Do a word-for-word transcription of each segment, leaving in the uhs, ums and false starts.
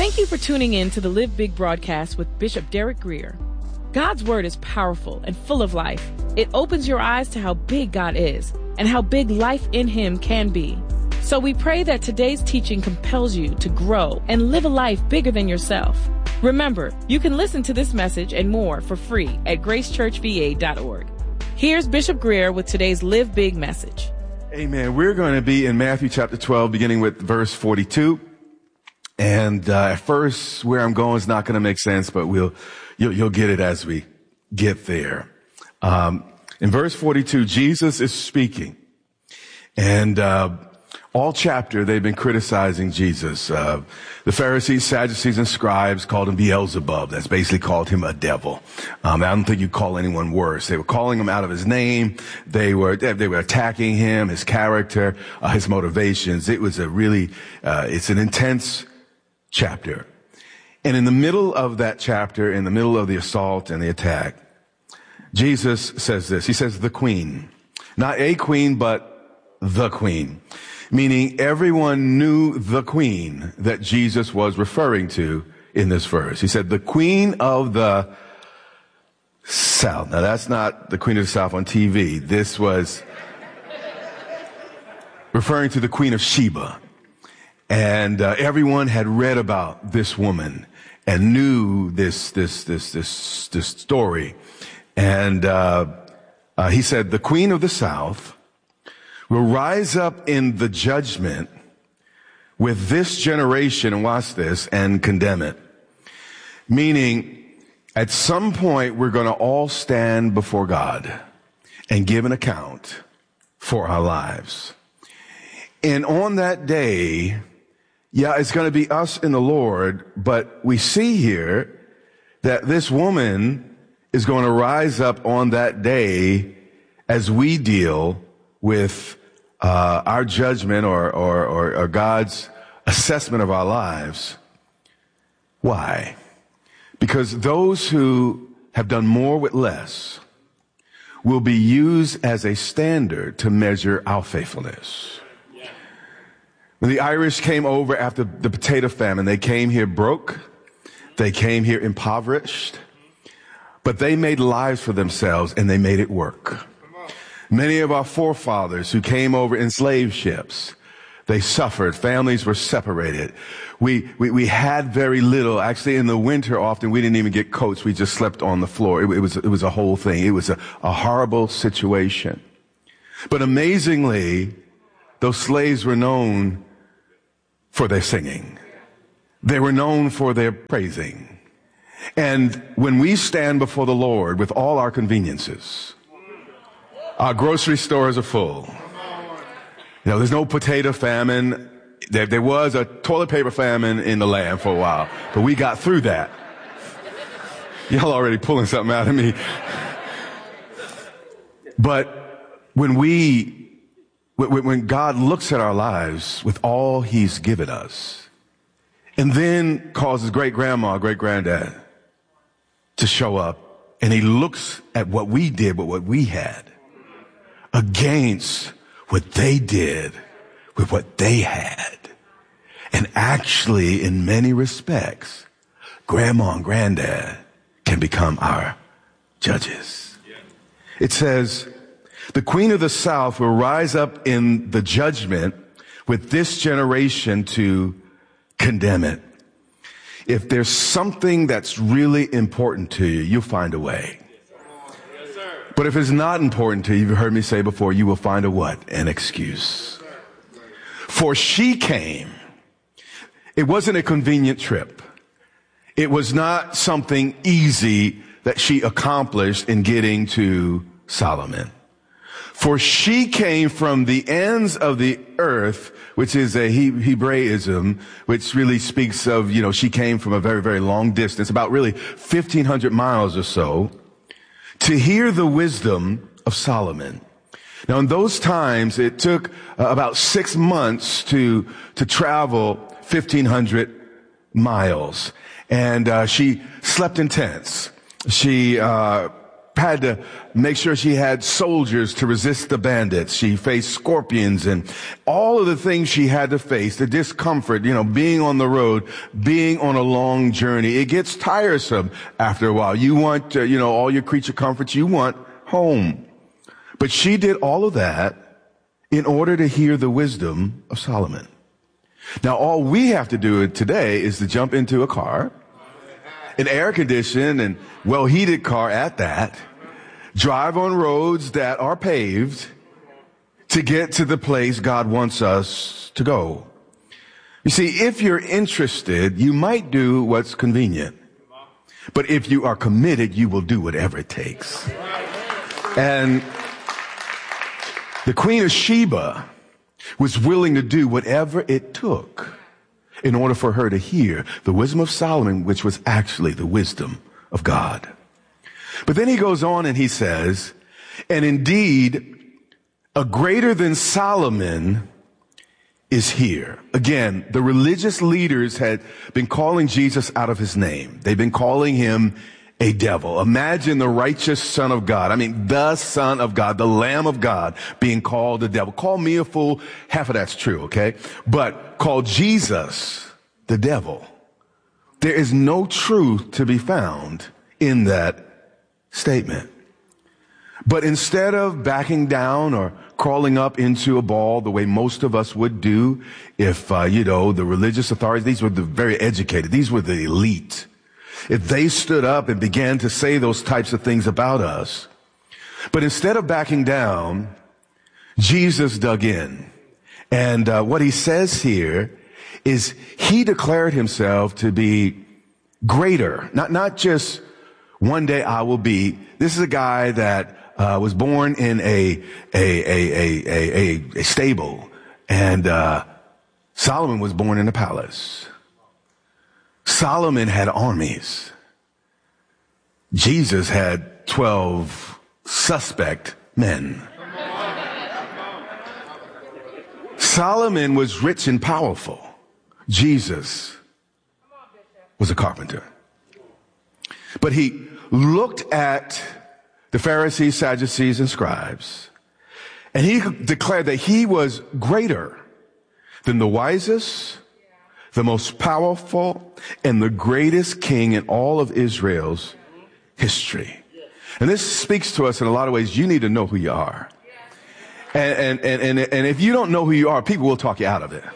Thank you for tuning in to the Live Big broadcast with Bishop Derek Grier. God's word is powerful and full of life. It opens your eyes to how big God is and how big life in him can be. So we pray that today's teaching compels you to grow and live a life bigger than yourself. Remember, you can listen to this message and more for free at grace church v a dot org. Here's Bishop Grier with today's Live Big message. Amen. We're going to be in Matthew chapter twelve, beginning with verse forty-two. And uh, at first, where I'm going is not going to make sense, but we'll you'll, you'll get it as we get there. Um, in verse forty-two, Jesus is speaking, and uh, all chapter they've been criticizing Jesus. Uh, the Pharisees, Sadducees, and scribes called him Beelzebub. That's basically called him a devil. Um, I don't think you call anyone worse. They were calling him out of his name. They were they were attacking him, his character, uh, his motivations. It was a really uh, it's an intense chapter. And in the middle of that chapter, in the middle of the assault and the attack, Jesus says this. He says, the queen. Not a queen, but the queen. Meaning everyone knew the queen that Jesus was referring to in this verse. He said, the queen of the South. Now that's not the queen of the South on T V. This was referring to the queen of Sheba. And uh, everyone had read about this woman and knew this this this this this story. And uh, uh, he said, the queen of the South will rise up in the judgment with this generation, and watch this, and condemn it. Meaning, at some point, we're going to all stand before God and give an account for our lives. And on that day, yeah, it's going to be us and the Lord, but we see here that this woman is going to rise up on that day as we deal with uh, our judgment or, or, or, or God's assessment of our lives. Why? Because those who have done more with less will be used as a standard to measure our faithfulness. When the Irish came over after the potato famine, they came here broke. They came here impoverished. But they made lives for themselves and they made it work. Many of our forefathers who came over in slave ships, they suffered. Families were separated. We, we, we had very little. Actually, in the winter, often we didn't even get coats. We just slept on the floor. It, it was, it was a whole thing. It was a, a horrible situation. But amazingly, those slaves were known for their singing. They were known for their praising. And when we stand before the Lord with all our conveniences, our grocery stores are full. You know, there's no potato famine. There, there was a toilet paper famine in the land for a while, but we got through that. Y'all already pulling something out of me. But when we When God looks at our lives with all he's given us and then causes great grandma, great granddad to show up and he looks at what we did with what we had against what they did with what they had. And actually, in many respects, grandma and granddad can become our judges. It says, the queen of the South will rise up in the judgment with this generation to condemn it. If there's something that's really important to you, you'll find a way. Yes, sir. But if it's not important to you, you've heard me say before, you will find a what? An excuse. For she came. It wasn't a convenient trip. It was not something easy that she accomplished in getting to Solomon. For she came from the ends of the earth, which is a he- Hebraism, which really speaks of, you know, she came from a very, very long distance, about really fifteen hundred miles or so, to hear the wisdom of Solomon. Now, in those times, it took uh, about six months to, to travel fifteen hundred miles. And, uh, she slept in tents. She, uh, had to make sure she had soldiers to resist the bandits. She faced scorpions and all of the things she had to face, the discomfort, you know, being on the road, being on a long journey. It gets tiresome after a while. You want, uh, you know, all your creature comforts. You want home. But she did all of that in order to hear the wisdom of Solomon. Now, all we have to do today is to jump into a car, an air-conditioned and well-heated car at that, drive on roads that are paved to get to the place God wants us to go. You see, if you're interested, you might do what's convenient. But if you are committed, you will do whatever it takes. And the Queen of Sheba was willing to do whatever it took in order for her to hear the wisdom of Solomon, which was actually the wisdom of God. But then he goes on and he says, and indeed, a greater than Solomon is here. Again, the religious leaders had been calling Jesus out of his name. They've been calling him a devil. Imagine the righteous Son of God. I mean, the Son of God, the Lamb of God being called a devil. Call me a fool. Half of that's true, okay? But call Jesus the devil. There is no truth to be found in that statement. But instead of backing down or crawling up into a ball the way most of us would do if, uh, you know, the religious authorities, these were the very educated, these were the elite. If they stood up and began to say those types of things about us, but instead of backing down, Jesus dug in. And uh, what he says here is he declared himself to be greater, not, not just one day I will be. This is a guy that uh, was born in a, a, a, a, a, a stable, and uh, Solomon was born in a palace. Solomon had armies. Jesus had twelve suspect men. Solomon was rich and powerful. Jesus was a carpenter. But he looked at the Pharisees, Sadducees, and scribes, and he declared that he was greater than the wisest, the most powerful, and the greatest king in all of Israel's history. And this speaks to us in a lot of ways. You need to know who you are. And, and, and, and, and if you don't know who you are, people will talk you out of it.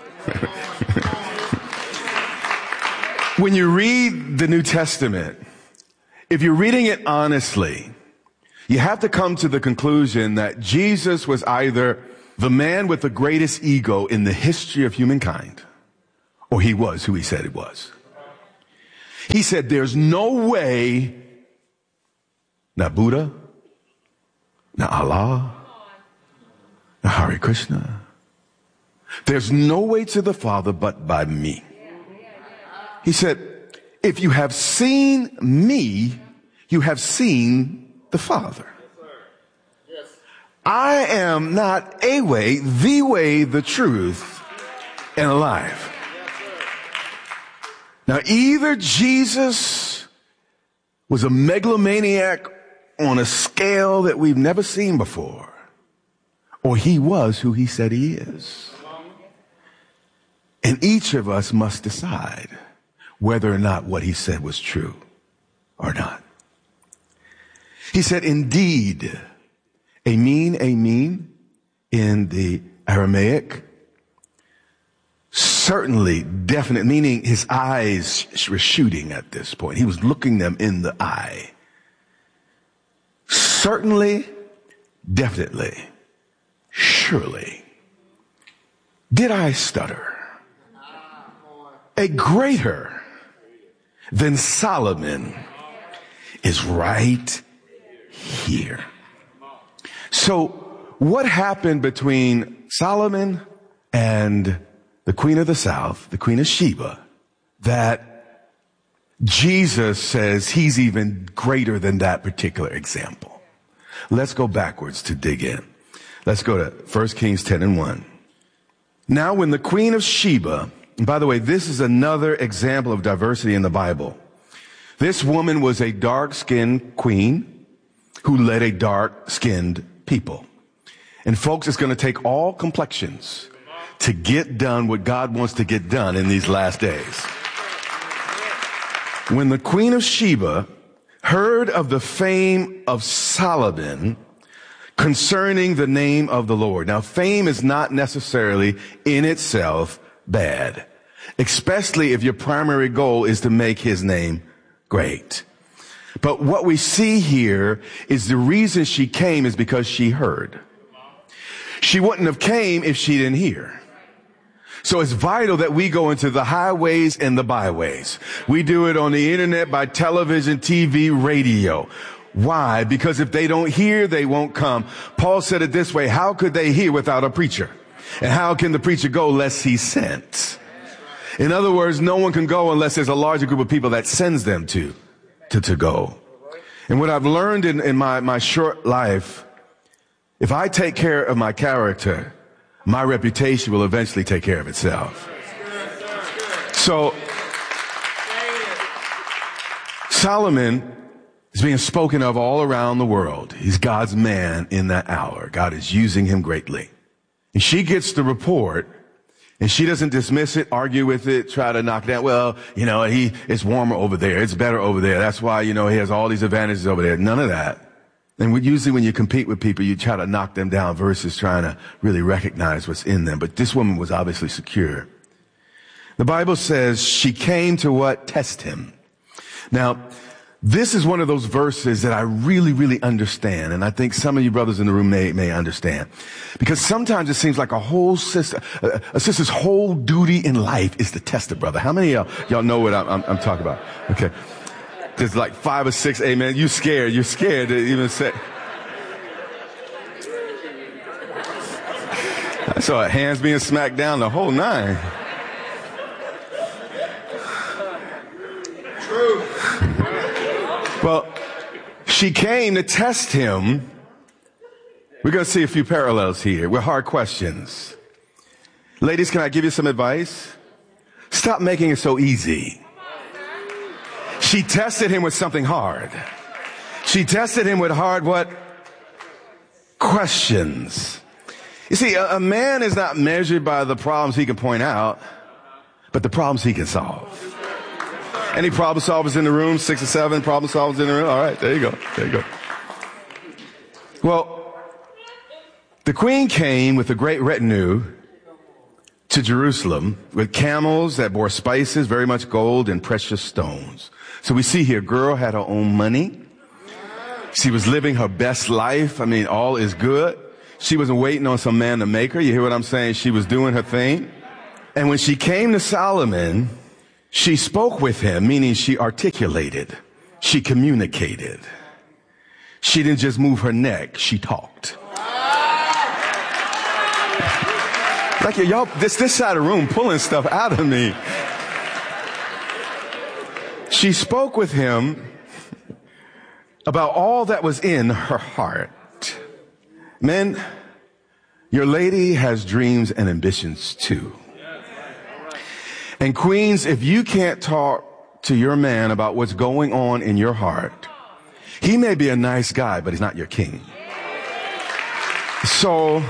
When you read the New Testament, if you're reading it honestly, you have to come to the conclusion that Jesus was either the man with the greatest ego in the history of humankind, or he was who he said he was. He said, there's no way, not Buddha, not Allah, not Hare Krishna. There's no way to the Father but by me. He said, if you have seen me, you have seen the Father. I am not a way, the way, the truth, and the life. Now, either Jesus was a megalomaniac on a scale that we've never seen before, or he was who he said he is. And each of us must decide whether or not what he said was true or not. He said, indeed, amen, amen, in the Aramaic, certainly, definite, meaning his eyes were shooting at this point. He was looking them in the eye. Certainly, definitely, surely, did I stutter? A greater than Solomon is right here. So what happened between Solomon and the Queen of the South, the Queen of Sheba, that Jesus says he's even greater than that particular example? Let's go backwards to dig in. Let's go to First Kings ten and one. Now when the Queen of Sheba, and by the way, this is another example of diversity in the Bible. This woman was a dark-skinned queen. who led a dark-skinned people. And folks, it's going to take all complexions to get done what God wants to get done in these last days. When the Queen of Sheba heard of the fame of Solomon concerning the name of the Lord. Now, fame is not necessarily in itself bad, especially if your primary goal is to make his name great. But what we see here is the reason she came is because she heard. She wouldn't have came if she didn't hear. So it's vital that we go into the highways and the byways. We do it on the internet, by television, T V, radio. Why? Because if they don't hear, they won't come. Paul said it this way: how could they hear without a preacher? And how can the preacher go unless he's sent? In other words, no one can go unless there's a larger group of people that sends them to, to, to go. And what I've learned in, in my, my short life, if I take care of my character, my reputation will eventually take care of itself. So, Solomon is being spoken of all around the world. He's God's man in that hour. God is using him greatly. And she gets the report, and she doesn't dismiss it, argue with it, try to knock it down. Well, you know, he, it's warmer over there. It's better over there. That's why, you know, he has all these advantages over there. None of that. And we, usually when you compete with people, you try to knock them down versus trying to really recognize what's in them. But this woman was obviously secure. The Bible says she came to what? Test him. Now, this is one of those verses that I really, really understand. And I think some of you brothers in the room may, may understand. Because sometimes it seems like a whole sister, a sister's whole duty in life is to test a brother. How many of y'all, y'all know what I'm, I'm, I'm talking about? Okay. There's like five or six amen. You scared. You're scared to even say. I saw hands being smacked down, the whole nine. True. Well, she came to test him. We're going to see a few parallels here with hard questions. Ladies, can I give you some advice? Stop making it so easy. She tested him with something hard. She tested him with hard what? Questions. You see, a, a man is not measured by the problems he can point out, but the problems he can solve. Any problem solvers in the room? Six or seven problem solvers in the room? All right, there you go. There you go. Well, the queen came with a great retinue to Jerusalem with camels that bore spices, very much gold, and precious stones. So we see here, girl had her own money. She was living her best life. I mean, all is good. She wasn't waiting on some man to make her. You hear what I'm saying? She was doing her thing. And when she came to Solomon, she spoke with him, meaning she articulated. She communicated. She didn't just move her neck. She talked. Like y'all, this, this side of the room pulling stuff out of me. She spoke with him about all that was in her heart. Men, your lady has dreams and ambitions too. And queens, if you can't talk to your man about what's going on in your heart, he may be a nice guy, but he's not your king. So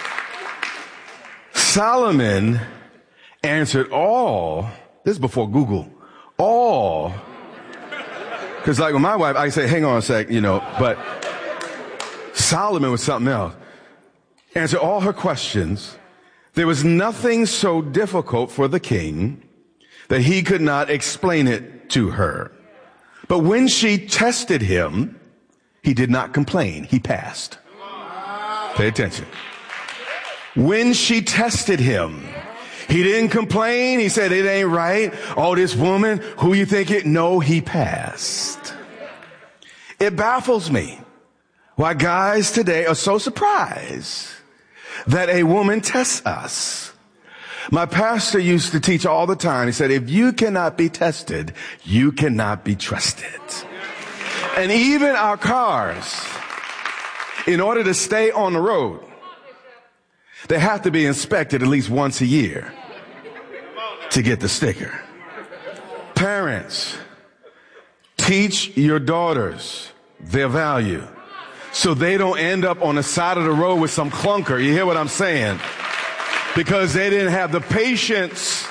Solomon answered all, this is before Google, all, because like with my wife, I say, hang on a sec, you know, but Solomon was something else. Answered all her questions. There was nothing so difficult for the king that he could not explain it to her. But when she tested him, he did not complain. He passed. Pay attention. When she tested him, he didn't complain. He said, it ain't right. Oh, this woman, who you think it? No, he passed. It baffles me why guys today are so surprised that a woman tests us. My pastor used to teach all the time. He said, if you cannot be tested, you cannot be trusted. And even our cars, in order to stay on the road, they have to be inspected at least once a year to get the sticker. Parents, teach your daughters their value so they don't end up on the side of the road with some clunker. You hear what I'm saying? Because they didn't have the patience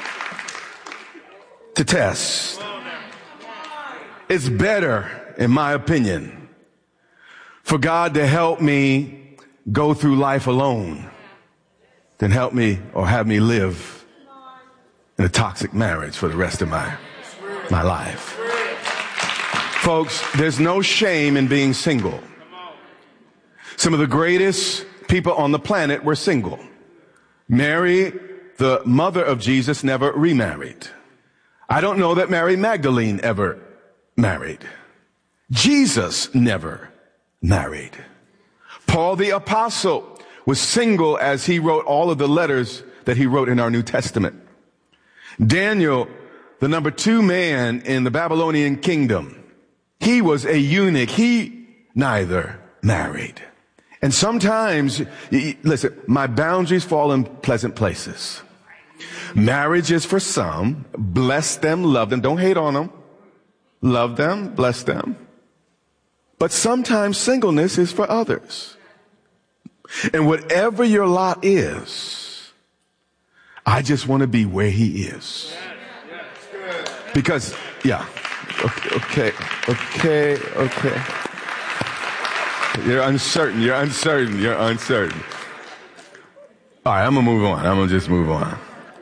to test. It's better, in my opinion, for God to help me go through life alone than help me or have me live in a toxic marriage for the rest of my, my life. Folks, there's no shame in being single. Some of the greatest people on the planet were single. Mary, the mother of Jesus, never remarried. I don't know that Mary Magdalene ever married. Jesus never married. Paul the apostle was single as he wrote all of the letters that he wrote in our New Testament. Daniel, the number two man in the Babylonian kingdom, he was a eunuch. He neither married. And sometimes, listen, my boundaries fall in pleasant places. Marriage is for some. Bless them, love them. Don't hate on them. Love them, bless them. But sometimes singleness is for others. And whatever your lot is, I just want to be where he is. Because, yeah. Okay, okay, okay. okay. You're uncertain, you're uncertain, you're uncertain. All right, I'm going to move on. I'm going to just move on.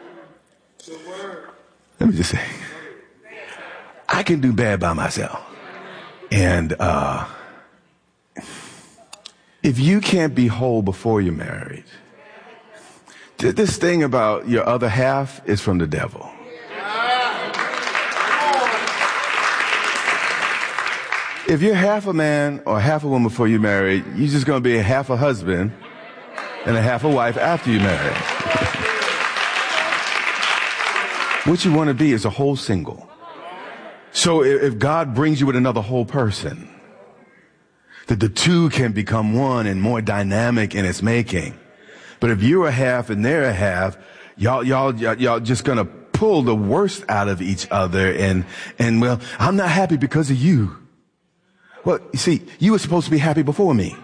Let me just say, I can do bad by myself. And uh, if you can't be whole before you're married, this thing about your other half is from the devil. If you're half a man or half a woman before you're married, you're just going to be a half a husband and a half a wife after you're married. What you want to be is a whole single. So if God brings you with another whole person, that the two can become one and more dynamic in its making. But if you're a half and they're a half, y'all, y'all, y'all just going to pull the worst out of each other. And, and well, I'm not happy because of you. Well, you see, you were supposed to be happy before me.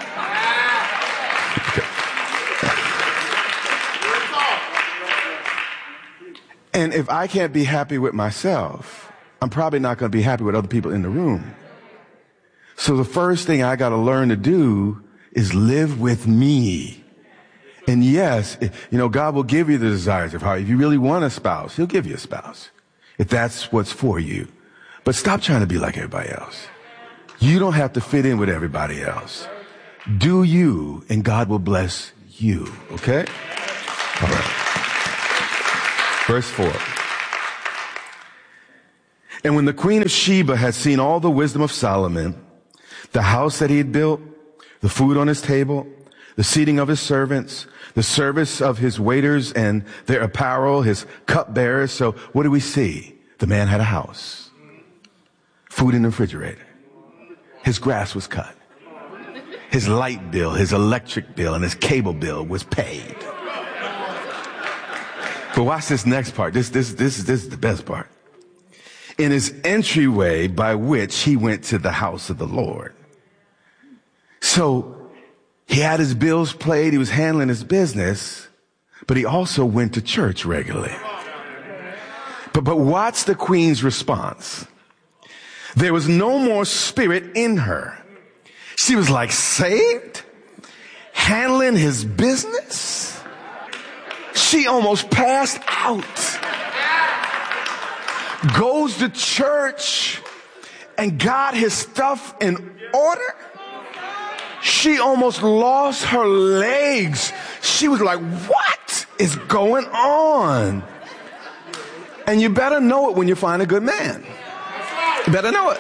And if I can't be happy with myself, I'm probably not going to be happy with other people in the room. So the first thing I got to learn to do is live with me. And yes, you know, God will give you the desires of heart. If you really want a spouse, he'll give you a spouse, if that's what's for you. But stop trying to be like everybody else. You don't have to fit in with everybody else. Do you, and God will bless you. Okay? All right. Verse four. And when the queen of Sheba had seen all the wisdom of Solomon, the house that he had built, the food on his table, the seating of his servants, the service of his waiters and their apparel, his cupbearers. So what do we see? The man had a house, food in the refrigerator. His grass was cut. His light bill, his electric bill, and his cable bill was paid. But watch this next part. This, this, this, this is the best part. In his entryway by which he went to the house of the Lord. So he had his bills paid. He was handling his business, but he also went to church regularly. But, but watch the queen's response. There was no more spirit in her. She was like saved, handling his business. She almost passed out. Goes to church and got his stuff in order. She almost lost her legs. She was like, what is going on? And you better know it when you find a good man. You better know it.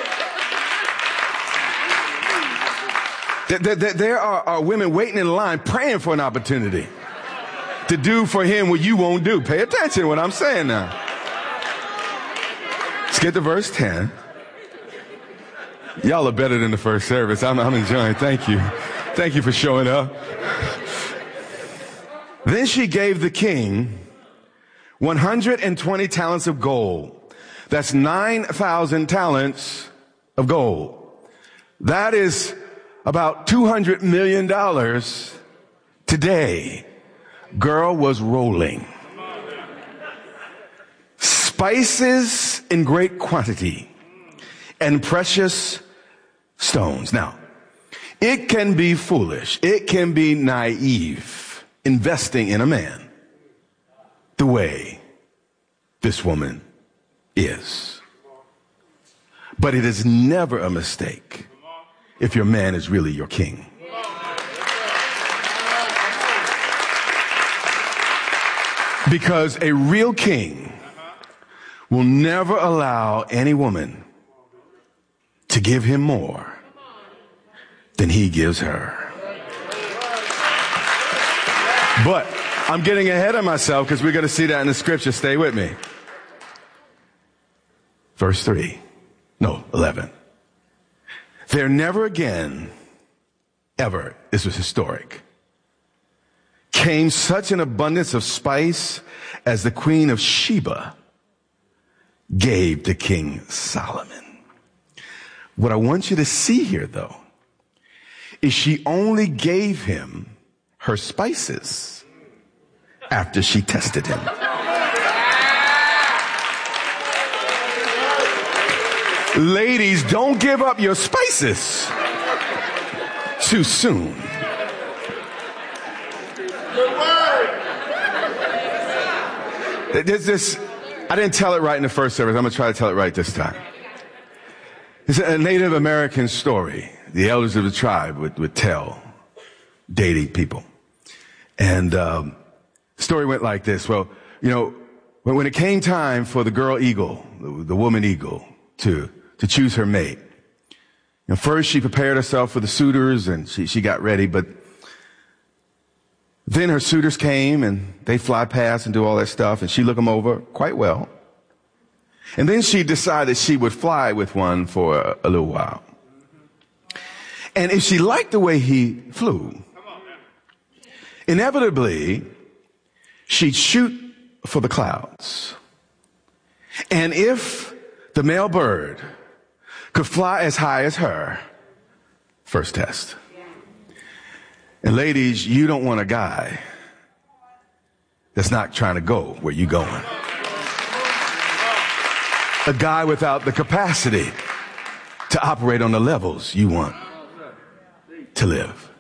There, there, there are, are women waiting in line praying for an opportunity to do for him what you won't do. Pay attention to what I'm saying now. Let's get to verse ten. Y'all are better than the first service. I'm, I'm enjoying. Thank you. Thank you for showing up. Then she gave the king one hundred twenty talents of gold. That's nine thousand talents of gold. That is about two hundred million dollars today. Girl was rolling. Spices in great quantity and precious stones. Now, it can be foolish. It can be naive investing in a man the way this woman is. But it is never a mistake if your man is really your king. Because a real king will never allow any woman to give him more than he gives her. But I'm getting ahead of myself because we're going to see that in the scripture. Stay with me. Verse three. No, eleven. There never again, ever, this was historic, came such an abundance of spice as the Queen of Sheba gave to King Solomon. What I want you to see here, though, is she only gave him her spices after she tested him. Ladies, don't give up your spices too soon. There's this, I didn't tell it right in the first service. I'm going to try to tell it right this time. It's a Native American story. The elders of the tribe would, would tell dating people. And um, the story went like this. Well, you know, when, when it came time for the girl eagle, the, the woman eagle, to to choose her mate. And first she prepared herself for the suitors and she, she got ready, but then her suitors came and they fly past and do all that stuff and she looked them over quite well. And then she decided she would fly with one for a, a little while. And if she liked the way he flew, inevitably she'd shoot for the clouds. And if the male bird could fly as high as her, first test. And ladies, you don't want a guy that's not trying to go where you're going. A guy without the capacity to operate on the levels you want to live.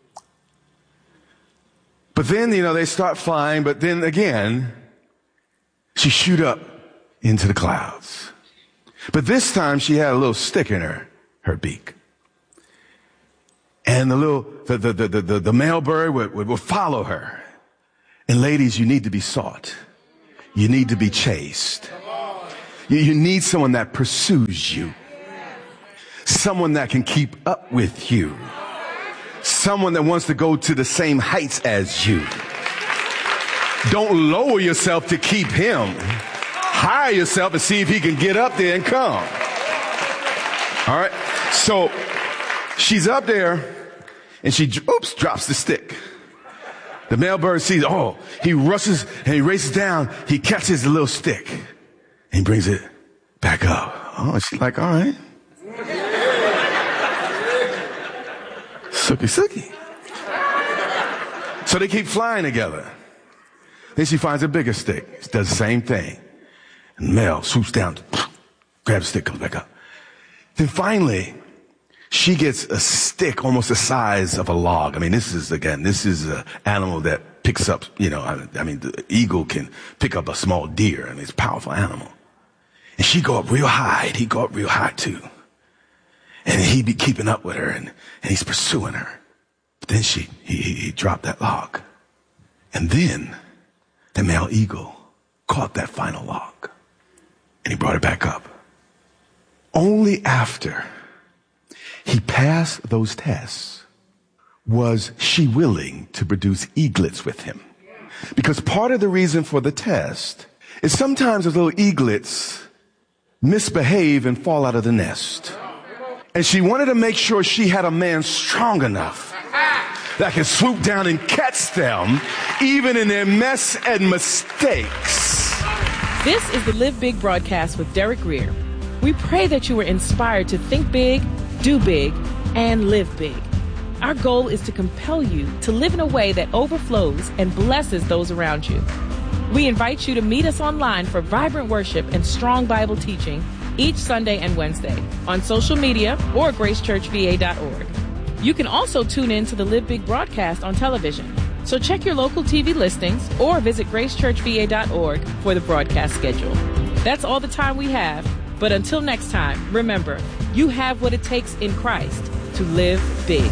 But then, you know, they start flying, but then again, she shoot up into the clouds. But this time she had a little stick in her, her beak. And the little, the, the, the, the, the male bird would, would, would follow her. And ladies, you need to be sought. You need to be chased. You, you need someone that pursues you. Someone that can keep up with you. Someone that wants to go to the same heights as you. Don't lower yourself to keep him. Hire yourself and see if he can get up there and come. All right. So she's up there and she, oops, drops the stick. The male bird sees, oh, he rushes and he races down. He catches the little stick and he brings it back up. Oh, she's like, all right. Sookie, sookie. So they keep flying together. Then she finds a bigger stick. She does the same thing. And male swoops down, grabs a stick, comes back up. Then finally, she gets a stick almost the size of a log. I mean, this is, again, this is an animal that picks up, you know, I, I mean, the eagle can pick up a small deer. I mean, it's a powerful animal. And she go up real high, and he go up real high too. And he be keeping up with her, and, and he's pursuing her. But then she, he, he, he dropped that log. And then the male eagle caught that final log. And he brought it back up. Only after he passed those tests was she willing to produce eaglets with him. Because part of the reason for the test is sometimes those little eaglets misbehave and fall out of the nest. And she wanted to make sure she had a man strong enough that can swoop down and catch them, even in their mess and mistakes. This is the Live Big broadcast with Derek Grier. We pray that you were inspired to think big, do big, and live big. Our goal is to compel you to live in a way that overflows and blesses those around you. We invite you to meet us online for vibrant worship and strong Bible teaching each Sunday and Wednesday on social media or grace church v a dot org. You can also tune in to the Live Big broadcast on television. So check your local T V listings or visit grace church v a dot org for the broadcast schedule. That's all the time we have. But until next time, remember, you have what it takes in Christ to live big.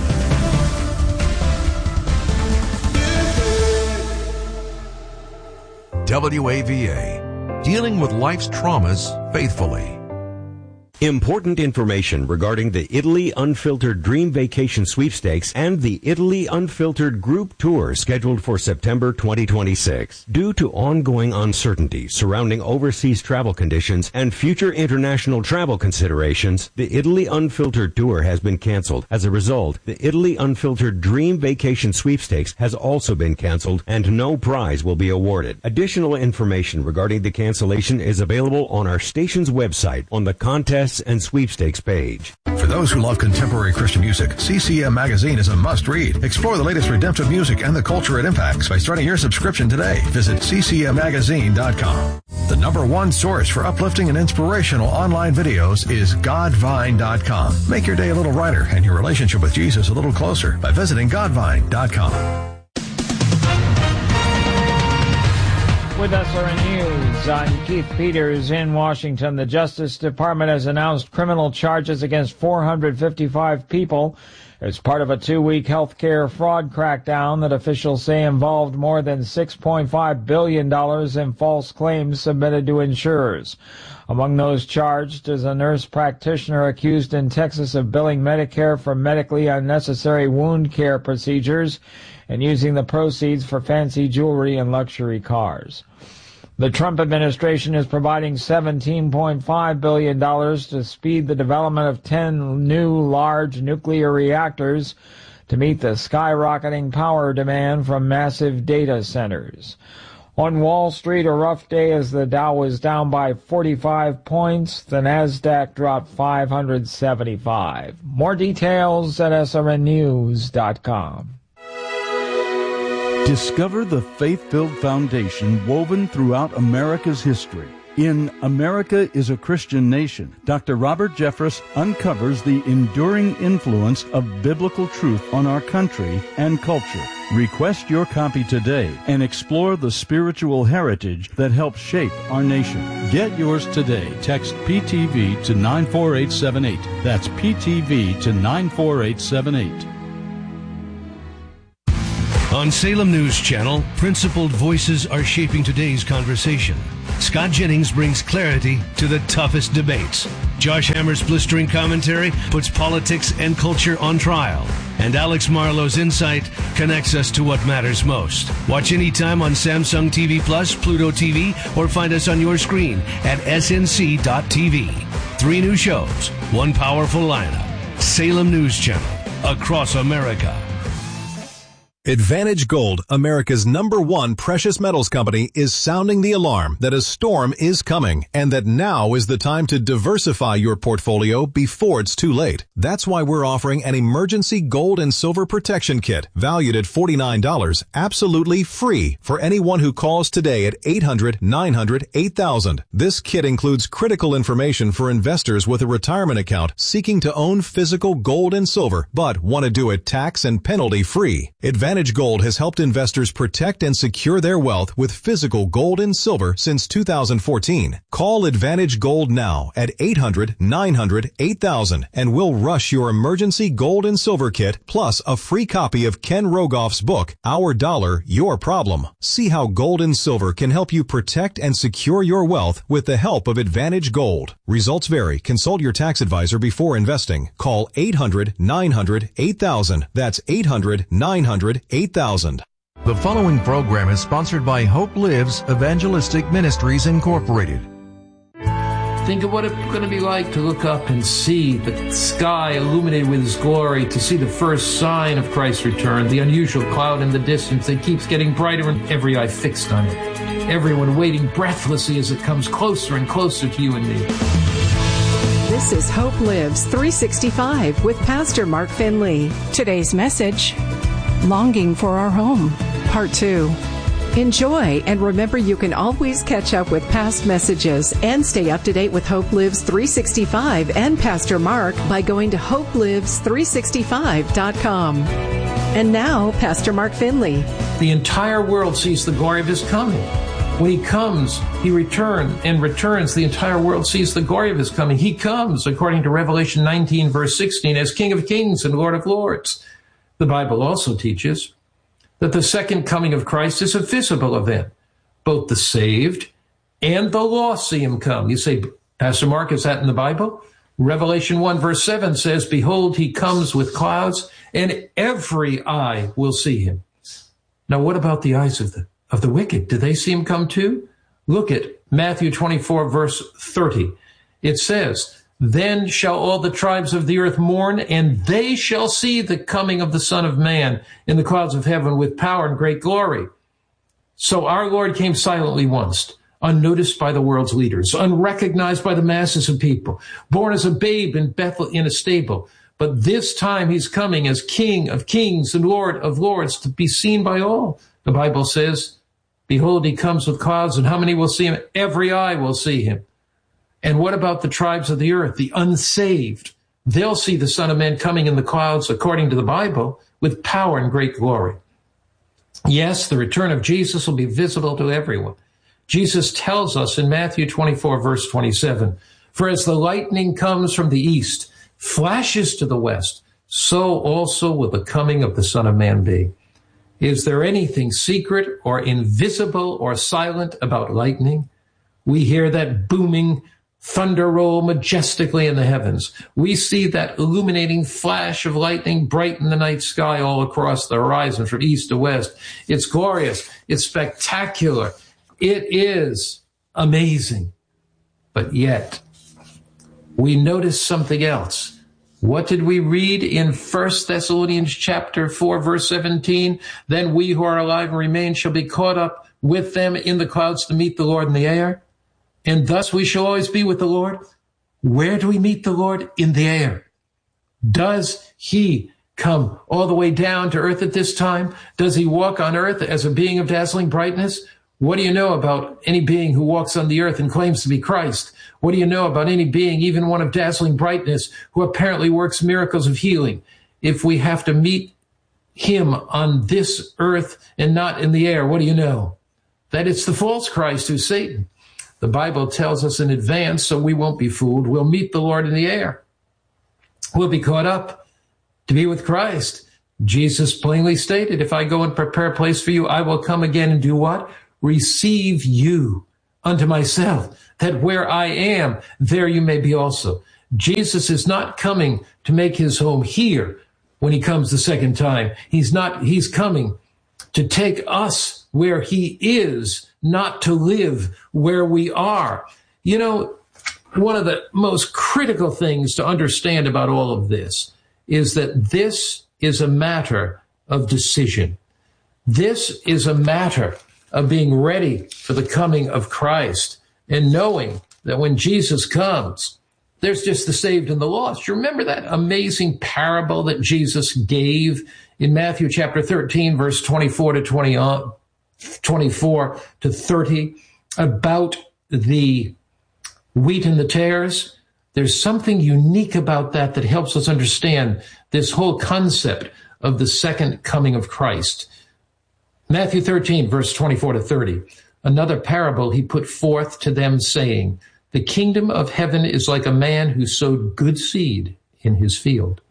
W A V A, dealing with life's traumas faithfully. Important information regarding the Italy Unfiltered Dream Vacation Sweepstakes and the Italy Unfiltered Group Tour scheduled for September twenty twenty-six. Due to ongoing uncertainty surrounding overseas travel conditions and future international travel considerations, the Italy Unfiltered Tour has been canceled. As a result, the Italy Unfiltered Dream Vacation Sweepstakes has also been canceled and no prize will be awarded. Additional information regarding the cancellation is available on our station's website on the contest and sweepstakes page. For those who love contemporary Christian music, C C M Magazine is a must-read. Explore the latest redemptive music and the culture it impacts by starting your subscription today. Visit c c m magazine dot com. The number one source for uplifting and inspirational online videos is god vine dot com. Make your day a little brighter and your relationship with Jesus a little closer by visiting god vine dot com. With S R N News, I'm Keith Peters in Washington. The Justice Department has announced criminal charges against four hundred fifty-five people as part of a two-week health care fraud crackdown that officials say involved more than six point five billion dollars in false claims submitted to insurers. Among those charged is a nurse practitioner accused in Texas of billing Medicare for medically unnecessary wound care procedures and using the proceeds for fancy jewelry and luxury cars. The Trump administration is providing seventeen point five billion dollars to speed the development of ten new large nuclear reactors to meet the skyrocketing power demand from massive data centers. On Wall Street, a rough day as the Dow was down by forty-five points. The Nasdaq dropped five hundred seventy-five. More details at S R N news dot com. Discover the faith-filled foundation woven throughout America's history. In America is a Christian Nation, Doctor Robert Jeffress uncovers the enduring influence of biblical truth on our country and culture. Request your copy today and explore the spiritual heritage that helps shape our nation. Get yours today. Text P T V to nine four eight seven eight. That's P T V to nine four eight seven eight. On Salem News Channel, principled voices are shaping today's conversation. Scott Jennings brings clarity to the toughest debates. Josh Hammer's blistering commentary puts politics and culture on trial. And Alex Marlowe's insight connects us to what matters most. Watch anytime on Samsung T V Plus, Pluto T V, or find us on your screen at S N C dot T V. Three new shows, one powerful lineup. Salem News Channel, across America. Advantage Gold, America's number one precious metals company, is sounding the alarm that a storm is coming and that now is the time to diversify your portfolio before it's too late. That's why we're offering an emergency gold and silver protection kit valued at forty-nine dollars, absolutely free for anyone who calls today at eight hundred, nine hundred, eight thousand. This kit includes critical information for investors with a retirement account seeking to own physical gold and silver but want to do it tax and penalty free. Advantage Advantage Gold has helped investors protect and secure their wealth with physical gold and silver since two thousand fourteen. Call Advantage Gold now at eight hundred, nine hundred, eight thousand and we'll rush your emergency gold and silver kit plus a free copy of Ken Rogoff's book, Our Dollar, Your Problem. See how gold and silver can help you protect and secure your wealth with the help of Advantage Gold. Results vary. Consult your tax advisor before investing. Call eight hundred, nine hundred, eight thousand. That's eight hundred, nine hundred, eight thousand. The following program is sponsored by Hope Lives Evangelistic Ministries Incorporated. Think of what it's going to be like to look up and see the sky illuminated with His glory, to see the first sign of Christ's return, the unusual cloud in the distance that keeps getting brighter and every eye fixed on it. Everyone waiting breathlessly as it comes closer and closer to you and me. This is Hope Lives three sixty-five with Pastor Mark Finley. Today's message, Longing for Our Home, Part two. Enjoy, and remember you can always catch up with past messages and stay up to date with Hope Lives three sixty-five and Pastor Mark by going to hope lives three sixty-five dot com. And now, Pastor Mark Finley. The entire world sees the glory of his coming. When he comes, he returns and returns. The entire world sees the glory of his coming. He comes, according to Revelation nineteen, verse sixteen, as King of Kings and Lord of Lords. The Bible also teaches that the second coming of Christ is a visible event. Both the saved and the lost see him come. You say, Pastor Mark, is that in the Bible? Revelation one, verse seven says, behold, he comes with clouds, and every eye will see him. Now, what about the eyes of the of the wicked? Do they see him come too? Look at Matthew twenty-four, verse thirty. It says, then shall all the tribes of the earth mourn, and they shall see the coming of the Son of Man in the clouds of heaven with power and great glory. So our Lord came silently once, unnoticed by the world's leaders, unrecognized by the masses of people, born as a babe in Bethlehem in a stable. But this time he's coming as King of Kings and Lord of Lords to be seen by all. The Bible says, behold, he comes with clouds, and how many will see him? Every eye will see him. And what about the tribes of the earth, the unsaved? They'll see the Son of Man coming in the clouds, according to the Bible, with power and great glory. Yes, the return of Jesus will be visible to everyone. Jesus tells us in Matthew twenty-four, verse twenty-seven, for as the lightning comes from the east, flashes to the west, so also will the coming of the Son of Man be. Is there anything secret or invisible or silent about lightning? We hear that booming thunder roll majestically in the heavens. We see that illuminating flash of lightning brighten the night sky all across the horizon from east to west. It's glorious. It's spectacular. It is amazing. But yet, we notice something else. What did we read in First Thessalonians chapter four, verse seventeen? Then we who are alive and remain shall be caught up with them in the clouds to meet the Lord in the air. And thus we shall always be with the Lord. Where do we meet the Lord? In the air. Does he come all the way down to earth at this time? Does he walk on earth as a being of dazzling brightness? What do you know about any being who walks on the earth and claims to be Christ? What do you know about any being, even one of dazzling brightness, who apparently works miracles of healing? If we have to meet him on this earth and not in the air, what do you know? That it's the false Christ who's Satan. The Bible tells us in advance, so we won't be fooled. We'll meet the Lord in the air. We'll be caught up to be with Christ. Jesus plainly stated, if I go and prepare a place for you, I will come again and do what? Receive you unto myself, that where I am, there you may be also. Jesus is not coming to make his home here when he comes the second time. He's not, he's coming to take us where he is, not to live where we are. You know, one of the most critical things to understand about all of this is that this is a matter of decision. This is a matter of being ready for the coming of Christ and knowing that when Jesus comes, there's just the saved and the lost. You remember that amazing parable that Jesus gave in Matthew chapter thirteen, verse twenty-four to twenty, uh, twenty-four to thirty, about the wheat and the tares? There's something unique about that that helps us understand this whole concept of the second coming of Christ. Matthew thirteen, verse twenty-four to thirty. Another parable he put forth to them, saying, the kingdom of heaven is like a man who sowed good seed in his field.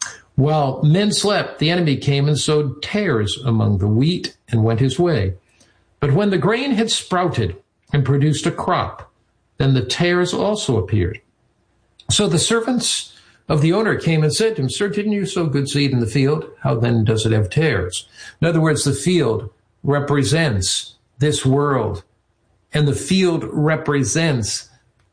While men slept, the enemy came and sowed tares among the wheat and went his way. But when the grain had sprouted and produced a crop, then the tares also appeared. So the servants of the owner came and said to him, sir, didn't you sow good seed in the field? How then does it have tares? In other words, the field represents this world, and the field represents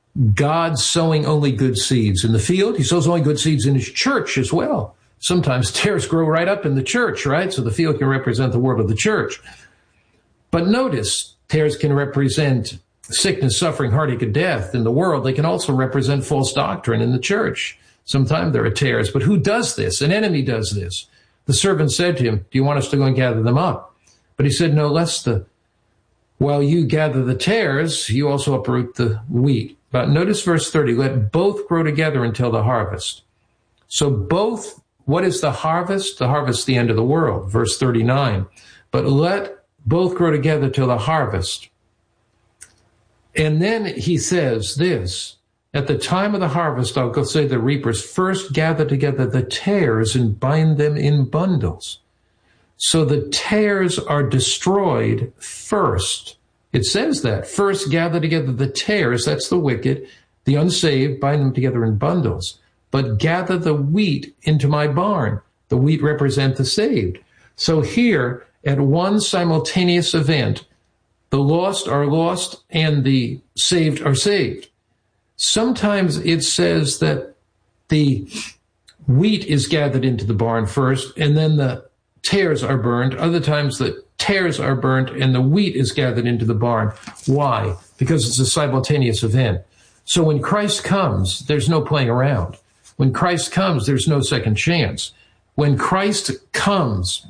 God sowing only good seeds in the field. He sows only good seeds in his church as well. Sometimes tares grow right up in the church, right? So the field can represent the world of the church. But notice, tares can represent sickness, suffering, heartache, and death in the world, they can also represent false doctrine in the church. Sometimes there are tares, but who does this? An enemy does this. The servant said to him, do you want us to go and gather them up? But he said, no, lest the, while you gather the tares, you also uproot the wheat. But notice verse thirty, let both grow together until the harvest. So both, what is the harvest? The harvest is the end of the world, verse thirty-nine. But let both grow together till the harvest. And then he says this, at the time of the harvest, I'll go say the reapers first gather together the tares and bind them in bundles. So the tares are destroyed first. It says that. First gather together the tares, that's the wicked, the unsaved, bind them together in bundles. But gather the wheat into my barn. The wheat represent the saved. So here, at one simultaneous event, the lost are lost and the saved are saved. Sometimes it says that the wheat is gathered into the barn first, and then the tares are burned. Other times the tares are burnt and the wheat is gathered into the barn. Why? Because it's a simultaneous event. So when Christ comes, there's no playing around. When Christ comes, there's no second chance. When Christ comes,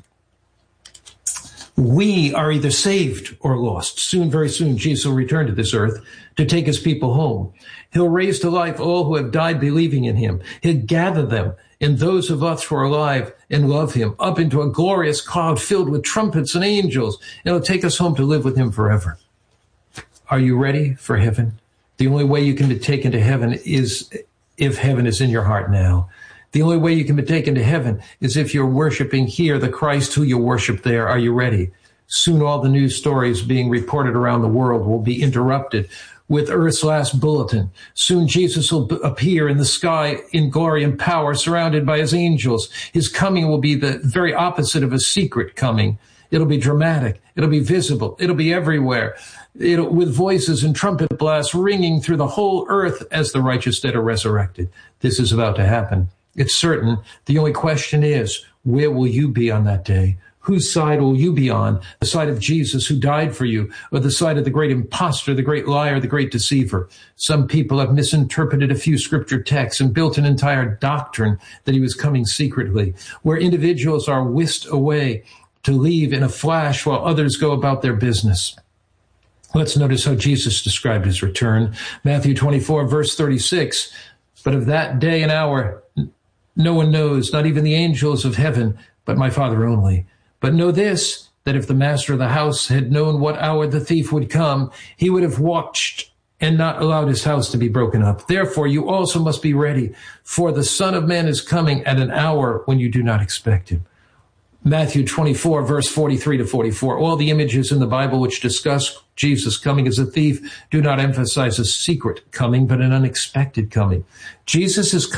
we are either saved or lost. Soon, very soon, Jesus will return to this earth to take his people home. He'll raise to life all who have died believing in him. He'll gather them and those of us who are alive and love him up into a glorious cloud filled with trumpets and angels. And he'll take us home to live with him forever. Are you ready for heaven? The only way you can be taken to heaven is if heaven is in your heart now. The only way you can be taken to heaven is if you're worshiping here the Christ who you worship there. Are you ready? Soon all the news stories being reported around the world will be interrupted with Earth's last bulletin. Soon Jesus will b- appear in the sky in glory and power, surrounded by his angels. His coming will be the very opposite of a secret coming. It'll be dramatic. It'll be visible. It'll be everywhere. It'll, with voices and trumpet blasts ringing through the whole earth as the righteous dead are resurrected. This is about to happen. It's certain. The only question is, where will you be on that day? Whose side will you be on? The side of Jesus who died for you, or the side of the great imposter, the great liar, the great deceiver? Some people have misinterpreted a few scripture texts and built an entire doctrine that he was coming secretly, where individuals are whisked away to leave in a flash while others go about their business. Let's notice how Jesus described his return. Matthew twenty-four, verse thirty-six, but of that day and hour no one knows, not even the angels of heaven, but my Father only. But know this, that if the master of the house had known what hour the thief would come, he would have watched and not allowed his house to be broken up. Therefore, you also must be ready, for the Son of Man is coming at an hour when you do not expect him. Matthew twenty-four, verse forty-three to forty-four. All the images in the Bible which discuss Jesus coming as a thief do not emphasize a secret coming, but an unexpected coming. Jesus is coming.